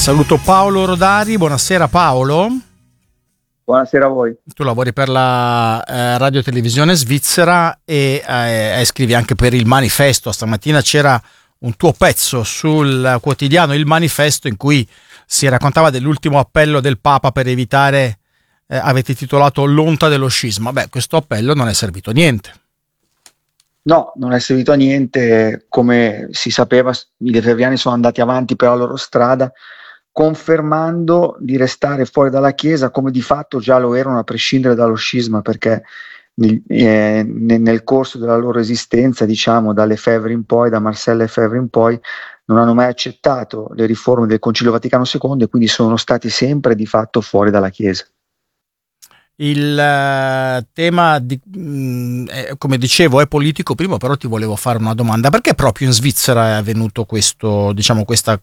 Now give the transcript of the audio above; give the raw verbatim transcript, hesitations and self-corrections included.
Saluto Paolo Rodari, buonasera Paolo. Buonasera a voi. Tu lavori per la eh, radio televisione svizzera e eh, scrivi anche per il Manifesto. Stamattina c'era un tuo pezzo sul quotidiano Il Manifesto in cui si raccontava dell'ultimo appello del Papa per evitare, eh, avete titolato l'onta dello scisma. Beh, questo appello non è servito a niente. No, non è servito a niente. Come si sapeva, i deferviani sono andati avanti per la loro strada, confermando di restare fuori dalla Chiesa, come di fatto già lo erano a prescindere dallo scisma, perché nel, eh, nel corso della loro esistenza, diciamo dalle Lefebvre in poi, da Marcelle Lefebvre in poi, non hanno mai accettato le riforme del Concilio Vaticano secondo e quindi sono stati sempre di fatto fuori dalla Chiesa. Il uh, tema, di, mh, è, come dicevo, è politico. Prima però ti volevo fare una domanda: perché proprio in Svizzera è avvenuto questo, diciamo, questa